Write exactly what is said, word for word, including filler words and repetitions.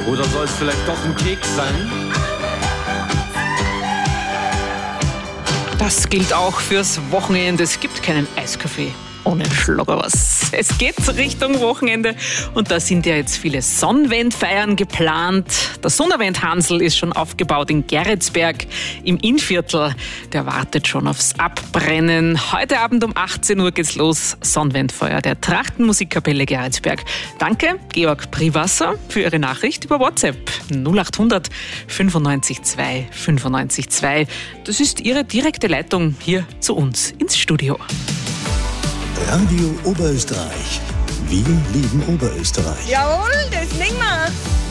Oder soll es vielleicht doch ein Keks sein? Das gilt auch fürs Wochenende. Es gibt keinen Eiskaffee ohne Schlagobers. Es geht Richtung Wochenende und da sind ja jetzt viele Sonnenwendfeiern geplant. Der Sonnenwendhansel ist schon aufgebaut in Geretsberg im Innviertel. Der wartet schon aufs Abbrennen. Heute Abend um achtzehn Uhr geht's los. Sonnenwendfeuer der Trachtenmusikkapelle Geretsberg. Danke, Georg Priwasser, für Ihre Nachricht über WhatsApp. null acht hundert fünfundneunzig zwei fünfundneunzig zwei. Das ist Ihre direkte Leitung hier zu uns ins Studio. Radio Oberösterreich. Wir lieben Oberösterreich. Jawohl, das nehmen wir.